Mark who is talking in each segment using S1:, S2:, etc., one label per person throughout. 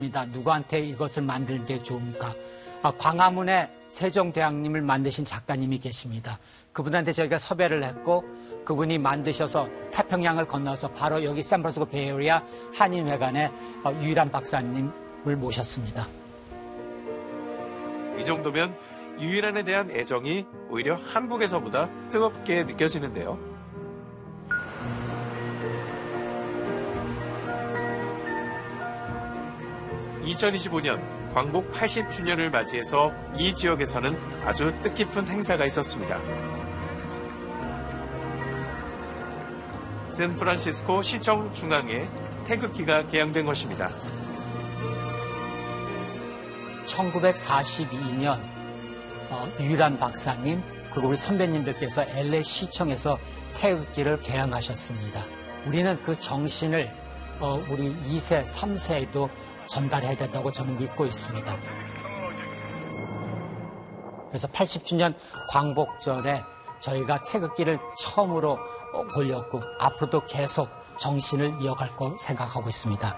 S1: 누구한테 이것을 만드는 게 좋은가? 광화문에 세종대왕님을 만드신 작가님이 계십니다. 그분한테 저희가 섭외를 했고 그분이 만드셔서 태평양을 건너서 바로 여기 샌프란시스코 베이에리아 한인회관에 유일한 박사님을 모셨습니다.
S2: 이 정도면 유일한에 대한 애정이 오히려 한국에서보다 뜨겁게 느껴지는데요. (2025년) 광복 80주년을 맞이해서 이 지역에서는 아주 뜻깊은 행사가 있었습니다. 샌프란시스코 시청 중앙에 태극기가 개양된 것입니다.
S1: 1942년 유일한 박사님 그리고 우리 선배님들께서 LA 시청에서 태극기를 개양하셨습니다. 우리는 그 정신을 우리 2세, 3세에도 전달해야 된다고 저는 믿고 있습니다. 그래서 80주년 광복절에 저희가 태극기를 처음으로 올렸고 앞으로도 계속 정신을 이어갈 거 생각하고 있습니다.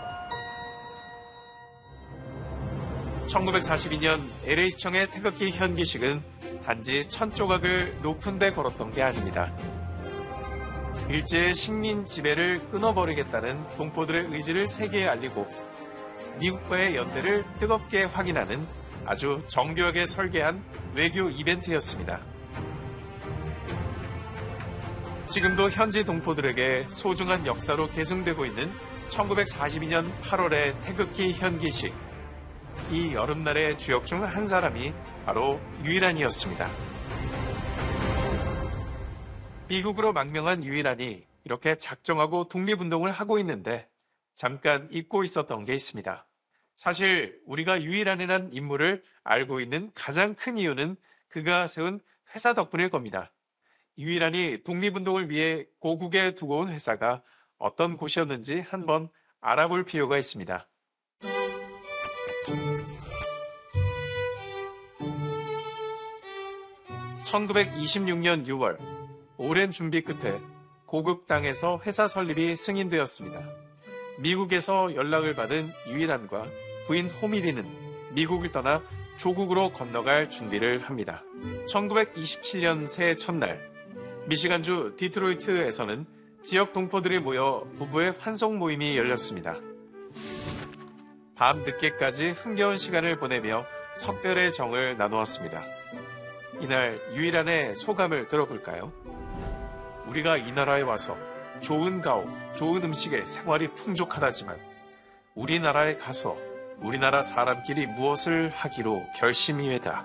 S2: 1942년 LA시청의 태극기 현기식은 단지 1000조각을 높은 데 걸었던 게 아닙니다. 일제의 식민 지배를 끊어버리겠다는 동포들의 의지를 세계에 알리고 미국과의 연대를 뜨겁게 확인하는 아주 정교하게 설계한 외교 이벤트였습니다. 지금도 현지 동포들에게 소중한 역사로 계승되고 있는 1942년 8월의 태극기 현기식. 이 여름날의 주역 중 한 사람이 바로 유일한이었습니다. 미국으로 망명한 유일한이 이렇게 작정하고 독립운동을 하고 있는데 잠깐 잊고 있었던 게 있습니다. 사실 우리가 유일한이라는 인물을 알고 있는 가장 큰 이유는 그가 세운 회사 덕분일 겁니다. 유일한이 독립운동을 위해 고국에 두고 온 회사가 어떤 곳이었는지 한번 알아볼 필요가 있습니다. (1926년 6월) 오랜 준비 끝에 고국 땅에서 회사 설립이 승인되었습니다. 미국에서 연락을 받은 유일한과 부인 호미리는 미국을 떠나 조국으로 건너갈 준비를 합니다. 1927년 새해 첫날 미시간주 디트로이트에서는 지역 동포들이 모여 부부의 환송 모임이 열렸습니다. 밤 늦게까지 흥겨운 시간을 보내며 석별의 정을 나누었습니다. 이날 유일한의 소감을 들어볼까요? 우리가 이 나라에 와서 좋은 가옥, 좋은 음식에 생활이 풍족하다지만 우리나라에 가서 우리나라 사람끼리 무엇을 하기로 결심이외다.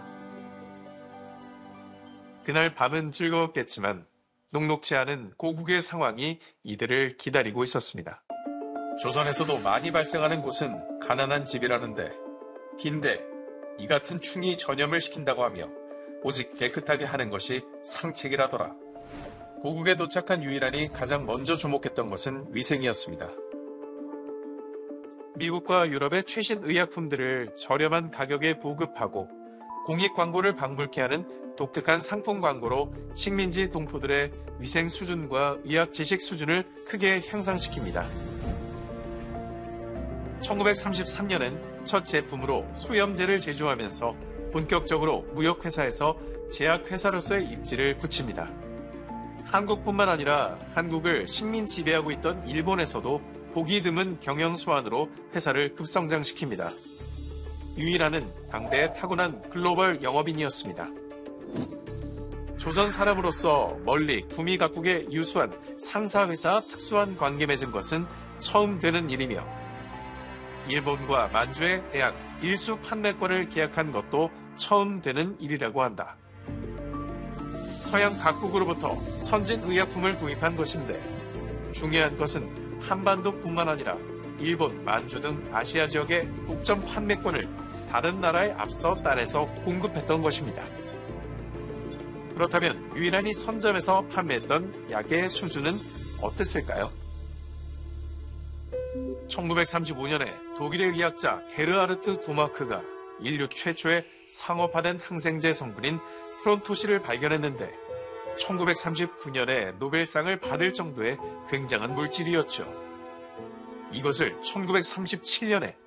S2: 그날 밤은 즐거웠겠지만 녹록지 않은 고국의 상황이 이들을 기다리고 있었습니다. 조선에서도 많이 발생하는 곳은 가난한 집이라는데 빈대, 이 같은 충이 전염을 시킨다고 하며 오직 깨끗하게 하는 것이 상책이라더라. 고국에 도착한 유일한이 가장 먼저 주목했던 것은 위생이었습니다. 미국과 유럽의 최신 의약품들을 저렴한 가격에 보급하고 공익 광고를 방불케 하는 독특한 상품 광고로 식민지 동포들의 위생 수준과 의학 지식 수준을 크게 향상시킵니다. 1933년엔 첫 제품으로 수염제를 제조하면서 본격적으로 무역회사에서 제약회사로서의 입지를 굳힙니다. 한국뿐만 아니라 한국을 식민 지배하고 있던 일본에서도 보기 드문 경영 수완으로 회사를 급성장시킵니다. 유일한은 당대의 타고난 글로벌 영업인이었습니다. 조선 사람으로서 멀리 구미 각국에 유수한 상사회사와 특수한 관계 맺은 것은 처음 되는 일이며 일본과 만주에 대한 일수 판매권을 계약한 것도 처음 되는 일이라고 한다. 서양 각국으로부터 선진 의약품을 구입한 것인데 중요한 것은 한반도뿐만 아니라 일본, 만주 등 아시아 지역의 독점 판매권을 다른 나라에 앞서 따내서 공급했던 것입니다. 그렇다면 유일한이 선점에서 판매했던 약의 수준은 어땠을까요? 1935년에 독일의 의학자 게르하르트 도마크가 인류 최초의 상업화된 항생제 성분인 프론토시를 발견했는데 1939년에 노벨상을 받을 정도의 굉장한 물질이었죠. 이것을 1937년에